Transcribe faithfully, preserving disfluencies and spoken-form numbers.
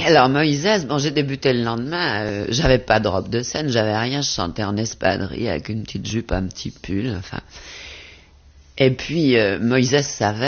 Et alors Moïse, bon j'ai débuté le lendemain, euh, j'avais pas de robe de scène, j'avais rien, je chantais en espadrille avec une petite jupe, un petit pull, enfin. Et puis euh, Moïse savait